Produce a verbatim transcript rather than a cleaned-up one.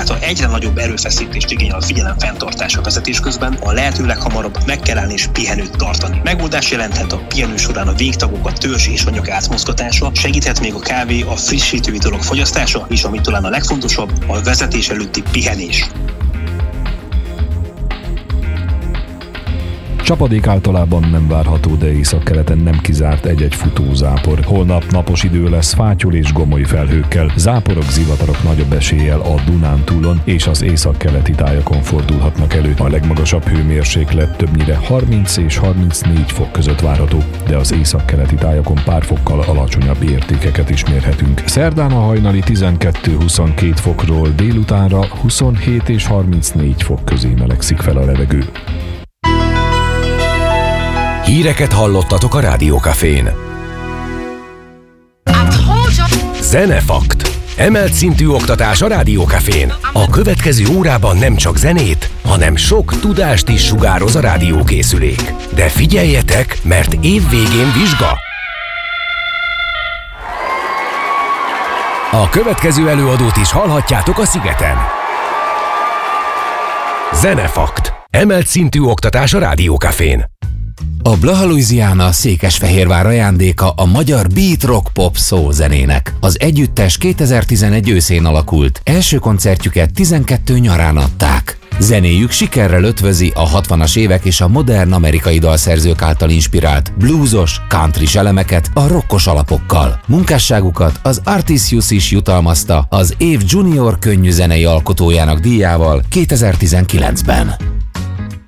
Tehát ha egyre nagyobb erőfeszítést igényel a figyelem fenntartása vezetés közben, a lehető leghamarabb meg kell állni és pihenőt tartani. Megoldás jelenthet a pihenő során a végtagok, a törzs és anyag átmozgatása, segíthet még a kávé, a frissítő italok fogyasztása, és ami talán a legfontosabb, a vezetés előtti pihenés. Csapadék általában nem várható, de északkeleten nem kizárt egy-egy futózápor. Holnap napos idő lesz fátyol és gomoly felhőkkel. Záporok, zivatarok nagyobb eséllyel a Dunántúlon és az északkeleti tájakon fordulhatnak elő. A legmagasabb hőmérséklet többnyire harminc és harmincnégy fok között várható, de az északkeleti tájakon pár fokkal alacsonyabb értékeket is mérhetünk. Szerdán a hajnali tizenkettő-huszonkét fokról délutánra huszonhét és harmincnégy fok közé melegszik fel a levegő. Híreket hallottatok a Rádiókafén. Zenefakt. Emelt szintű oktatás a Rádiókafén. A következő órában nem csak zenét, hanem sok tudást is sugároz a rádiókészülék. De figyeljetek, mert évvégén vizsga. A következő előadót is hallhatjátok a Szigeten. Zenefakt. Emelt szintű oktatás a Rádiókafén. A Blaha Louisiana Székesfehérvár ajándéka a magyar beat rock pop soul zenének. Az együttes kétezer-tizenegy őszén alakult, első koncertjüket tizenkettő nyarán adták. Zenéjük sikerrel ötvözi a hatvanas évek és a modern amerikai dalszerzők által inspirált bluesos, country elemeket a rockos alapokkal. Munkásságukat az Artisius is jutalmazta az év junior könnyű zenei alkotójának díjával kétezer-tizenkilencben.